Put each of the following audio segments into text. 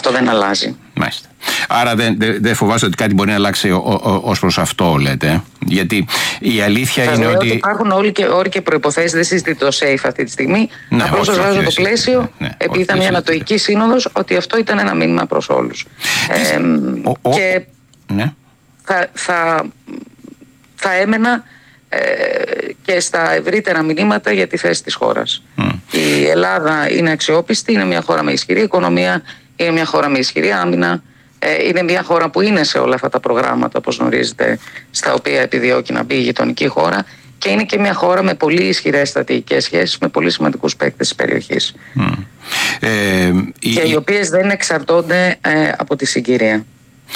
Αυτό δεν αλλάζει. Μάλιστα. Άρα δεν φοβάσαι ότι κάτι μπορεί να αλλάξει ως προς αυτό, λέτε? Γιατί η αλήθεια είναι ότι υπάρχουν όροι και προϋποθέσεις, δεν συζητεί το safe αυτή τη στιγμή. Απλώς σας βάζω το πλαίσιο, επειδή ήταν μια ανατοϊκή σύνοδος, ότι αυτό ήταν ένα μήνυμα προς όλους. Και θα έμενα και στα ευρύτερα μηνύματα για τη θέση της χώρας. Η Ελλάδα είναι αξιόπιστη, είναι μια χώρα με ισχυρή οικονομία, είναι μια χώρα με ισχυρή άμυνα, είναι μια χώρα που είναι σε όλα αυτά τα προγράμματα, όπως γνωρίζετε, στα οποία επιδιώκει να μπει η γειτονική χώρα, και είναι και μια χώρα με πολύ ισχυρές στρατηγικές σχέσεις με πολύ σημαντικούς παίκτες της περιοχής. Και οι οποίες δεν εξαρτώνται από τη συγκυρία.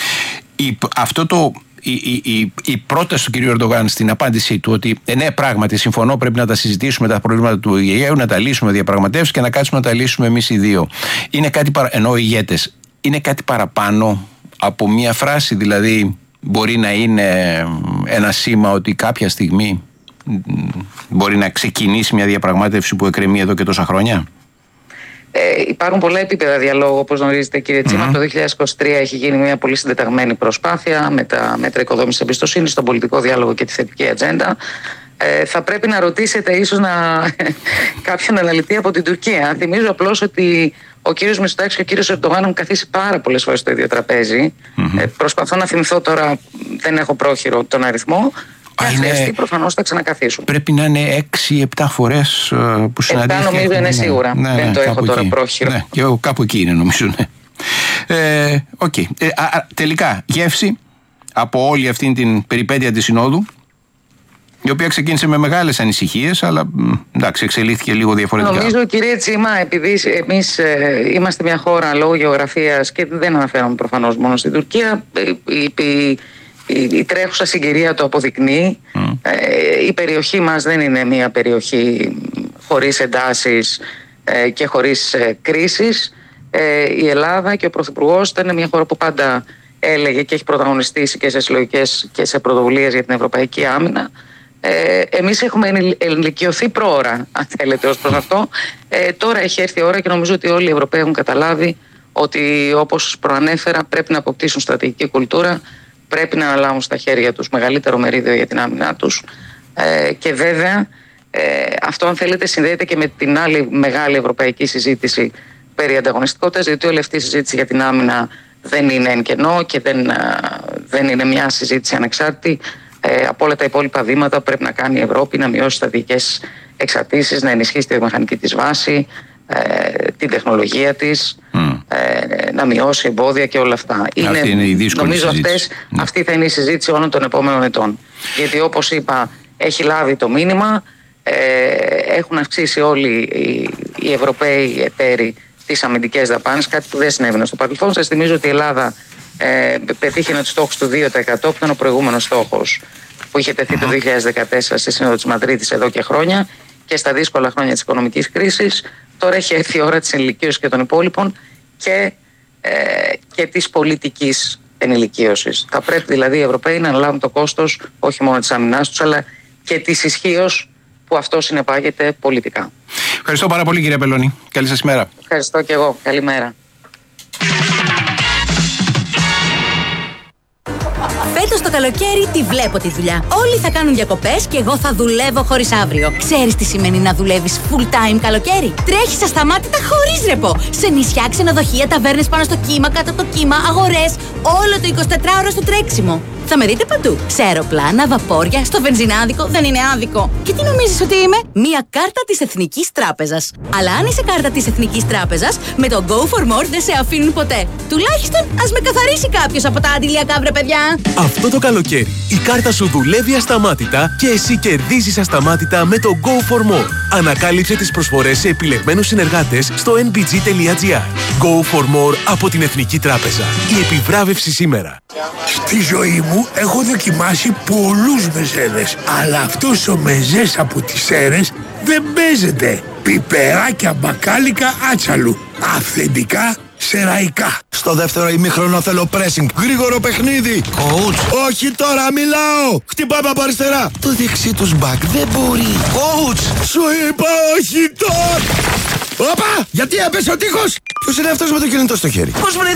Η πρόταση του κ. Ερντογάν στην απάντησή του ότι ναι, πράγματι συμφωνώ, πρέπει να τα συζητήσουμε τα προβλήματα του ΙΕ, να τα λύσουμε διαπραγματεύσεις και να κάτσουμε να τα λύσουμε εμείς οι δύο. Είναι κάτι ενώ οι ηγέτες, είναι κάτι παραπάνω από μία φράση? Δηλαδή μπορεί να είναι ένα σήμα ότι κάποια στιγμή μπορεί να ξεκινήσει μια διαπραγμάτευση που εκκρεμεί εδώ και τόσα χρόνια? Υπάρχουν πολλά επίπεδα διαλόγου, όπως γνωρίζετε, κύριε Τσίμα. Το 2023 έχει γίνει μια πολύ συντεταγμένη προσπάθεια με τα μέτρα οικοδόμησης εμπιστοσύνης, στον πολιτικό διάλογο και τη θετική ατζέντα. Θα πρέπει να ρωτήσετε ίσως κάποιον αναλυτή από την Τουρκία. Θυμίζω απλώς ότι ο κύριος Μητσοτάκης και ο κύριος Ερντογάν έχουν καθίσει πάρα πολλές φορές στο ίδιο τραπέζι. Προσπαθώ να θυμηθώ τώρα, δεν έχω πρόχειρο τον αριθμό. Αν χρειαστεί, προφανώς θα ξανακαθίσουν. Πρέπει να είναι 6-7 φορές που συναντήθηκαν. 7 νομίζω είναι σίγουρα. Δεν το έχω τώρα πρόχειρο. Ναι, και κάπου εκεί είναι, νομίζω. Τελικά, γεύση από όλη αυτή την περιπέτεια της Συνόδου, η οποία ξεκίνησε με μεγάλες ανησυχίες, αλλά εντάξει, εξελίχθηκε λίγο διαφορετικά. Νομίζω, κύριε Τσίμα, επειδή εμείς είμαστε μια χώρα λόγω γεωγραφίας, και δεν αναφέρομαι προφανώς μόνο στην Τουρκία, η τρέχουσα συγκυρία το αποδεικνύει. Η περιοχή μας δεν είναι μια περιοχή χωρίς εντάσεις και χωρίς κρίσεις. Η Ελλάδα και ο Πρωθυπουργός ήταν μια χώρα που πάντα έλεγε και έχει πρωταγωνιστήσει και σε συλλογικές και σε πρωτοβουλίες για την ευρωπαϊκή άμυνα. Εμείς έχουμε ενηλικιωθεί πρόωρα, αν θέλετε, ως προς αυτό. Τώρα έχει έρθει η ώρα και νομίζω ότι όλοι οι Ευρωπαίοι έχουν καταλάβει ότι, όπως προανέφερα, πρέπει να αποκτήσουν στρατηγική κουλτούρα, πρέπει να αναλάβουν στα χέρια τους μεγαλύτερο μερίδιο για την άμυνά τους. Και βέβαια αυτό, αν θέλετε, συνδέεται και με την άλλη μεγάλη ευρωπαϊκή συζήτηση περί ανταγωνιστικότητας, διότι όλη αυτή η συζήτηση για την άμυνα δεν είναι εν κενό και δεν είναι μια συζήτηση ανεξάρτητη από όλα τα υπόλοιπα βήματα που πρέπει να κάνει η Ευρώπη, να μειώσει στρατηγικές εξαρτήσεις, να ενισχύσει τη βιομηχανική της βάση, την τεχνολογία της, να μειώσει εμπόδια και όλα αυτά. Νομίζω αυτή θα είναι η συζήτηση όλων των επόμενων ετών. Γιατί, όπως είπα, έχει λάβει το μήνυμα, έχουν αυξήσει όλοι οι Ευρωπαίοι εταίροι τις αμυντικές δαπάνες, κάτι που δεν συνέβαινε στο παρελθόν. Σας θυμίζω ότι η Ελλάδα πετύχαινε τους στόχους του 2%, που ήταν ο προηγούμενος στόχος που είχε τεθεί το 2014 στη Σύνοδο της Μαδρίτης εδώ και χρόνια, και στα δύσκολα χρόνια της οικονομικής κρίσης. Τώρα έχει έρθει η ώρα της ενηλικίωσης και των υπόλοιπων και της πολιτικής ενηλικίωσης. Θα πρέπει δηλαδή οι Ευρωπαίοι να αναλάβουν το κόστος όχι μόνο της άμυνάς τους, αλλά και της ισχύως που αυτό συνεπάγεται πολιτικά. Ευχαριστώ πάρα πολύ, κύριε Πελώνη. Καλή σας ημέρα. Ευχαριστώ και εγώ. Καλημέρα. Φέτος το καλοκαίρι τη βλέπω τη δουλειά. Όλοι θα κάνουν διακοπές και εγώ θα δουλεύω χωρίς αύριο. Ξέρεις τι σημαίνει να δουλεύεις full time καλοκαίρι? Τρέχεις ασταμάτητα χωρίς ρεπό. Σε νησιά, ξενοδοχεία, ταβέρνες πάνω στο κύμα, κάτω από το κύμα, αγορές. Όλο το 24ωρο στο τρέξιμο. Θα με δείτε παντού. Σε αεροπλάνα, βαπόρια, στο βενζινάδικο. Δεν είναι άδικο. Και τι νομίζεις ότι είμαι? Μία κάρτα της Εθνικής Τράπεζας. Αλλά αν είσαι κάρτα της Εθνικής Τράπεζας, με το Go for More δεν σε αφήνουν ποτέ. Τουλάχιστον ας με καθαρίσει κάποιος από τα αντιλιακά, βρε παιδιά. Αυτό το καλοκαίρι η κάρτα σου δουλεύει ασταμάτητα και εσύ κερδίζεις ασταμάτητα με το Go for More. Ανακάλυψε τις προσφορές σε επιλεγμένους συνεργάτες στο nbg.gr. Go for More από την Εθνική Τράπεζα. Η επιβράβευση σήμερα. Στη ζωή μου έχω δοκιμάσει πολλούς μεζέδες, αλλά αυτός ο μεζές από τις Σέρρες δεν παίζεται. Πιπεράκια μπακάλικα άτσαλου. Αυθεντικά σεραϊκά. Στο δεύτερο ημίχρονο θέλω pressing. Γρήγορο παιχνίδι. Coach. Όχι τώρα, μιλάω. Χτυπάμε από αριστερά. Το δεξί τους μπακ δεν μπορεί. Coach. Σου είπα όχι τώρα. Όπα, γιατί έπεσε ο τείχος. Ποιος είναι αυτός με το κινητό στο χέρι? Πώς